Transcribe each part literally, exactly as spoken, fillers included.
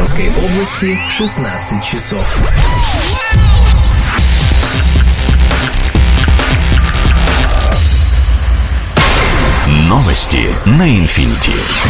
Рязанской области шестнадцать часов. Новости на Инфинити.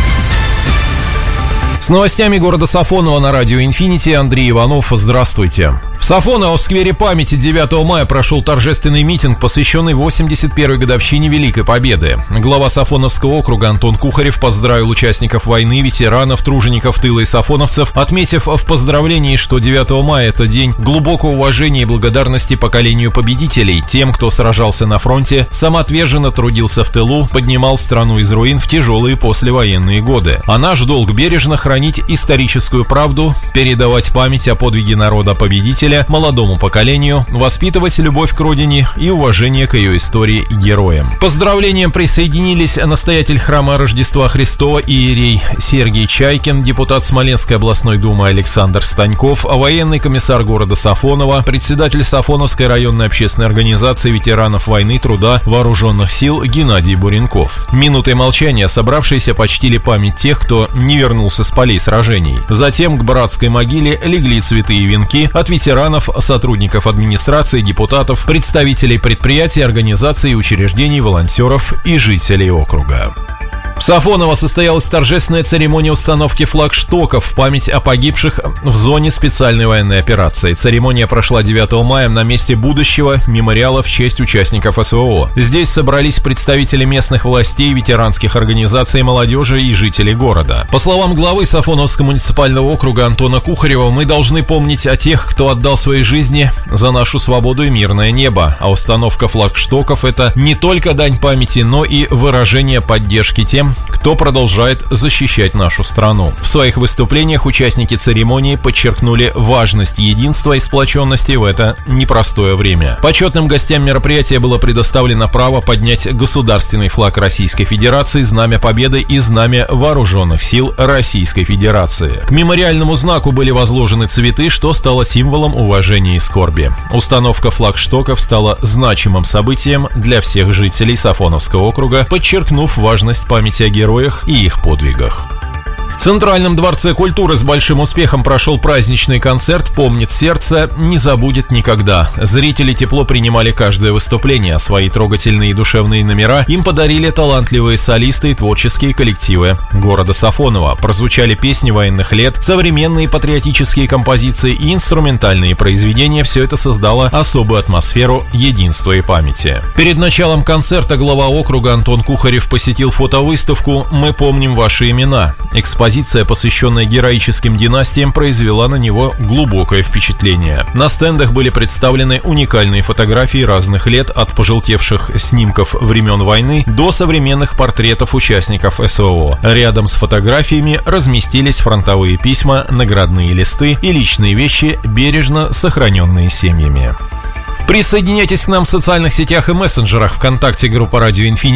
С новостями города Сафоново на радио «Инфинити» Андрей Иванов. Здравствуйте. В Сафоново в сквере памяти девятого мая прошел торжественный митинг, посвященный восемьдесят первой годовщине Великой Победы. Глава Сафоновского округа Антон Кухарев поздравил участников войны, ветеранов, тружеников тыла и сафоновцев, отметив в поздравлении, что девятого мая – это день глубокого уважения и благодарности поколению победителей, тем, кто сражался на фронте, самоотверженно трудился в тылу, поднимал страну из руин в тяжелые послевоенные годы. А наш долг бережно хранить историческую правду, передавать память о подвиге народа-победителя молодому поколению, воспитывать любовь к родине и уважение к ее истории и героям. К поздравлениям присоединились настоятель храма Рождества Христова иерей Сергей Чайкин, депутат Смоленской областной думы Александр Станьков, военный комиссар города Сафоново, председатель Сафоновской районной общественной организации ветеранов войны, труда, вооруженных сил Геннадий Буренков. Минутой молчания собравшиеся почтили память тех, кто не вернулся с полей сражений. Затем к братской могиле легли цветы и венки от ветеранов, сотрудников администрации, депутатов, представителей предприятий, организаций и учреждений, волонтеров и жителей округа. В Сафоново состоялась торжественная церемония установки флагштоков в память о погибших в зоне специальной военной операции. Церемония прошла девятого мая на месте будущего мемориала в честь участников СВО. Здесь собрались представители местных властей, ветеранских организаций, молодежи и жителей города. По словам главы Сафоновского муниципального округа Антона Кухарева, мы должны помнить о тех, кто отдал свои жизни за нашу свободу и мирное небо. А установка флагштоков – это не только дань памяти, но и выражение поддержки тем, кто продолжает защищать нашу страну. В своих выступлениях участники церемонии подчеркнули важность единства и сплоченности в это непростое время. Почетным гостям мероприятия было предоставлено право поднять государственный флаг Российской Федерации, Знамя Победы и Знамя Вооруженных сил Российской Федерации. К мемориальному знаку были возложены цветы, что стало символом уважения и скорби. Установка флагштоков стала значимым событием для всех жителей Сафоновского округа, подчеркнув важность памяти о героях и их подвигах. В Центральном дворце культуры с большим успехом прошел праздничный концерт «Помнит сердце, не забудет никогда». Зрители тепло принимали каждое выступление, а свои трогательные и душевные номера им подарили талантливые солисты и творческие коллективы города Сафоново. Прозвучали песни военных лет, современные патриотические композиции и инструментальные произведения. Все это создало особую атмосферу единства и памяти. Перед началом концерта глава округа Антон Кухарев посетил фотовыставку «Мы помним ваши имена». Экспозиция, посвященная героическим династиям, произвела на него глубокое впечатление. На стендах были представлены уникальные фотографии разных лет, от пожелтевших снимков времен войны до современных портретов участников СВО. Рядом с фотографиями разместились фронтовые письма, наградные листы и личные вещи, бережно сохраненные семьями. Присоединяйтесь к нам в социальных сетях и мессенджерах. ВКонтакте, группа «Радио Инфинити»,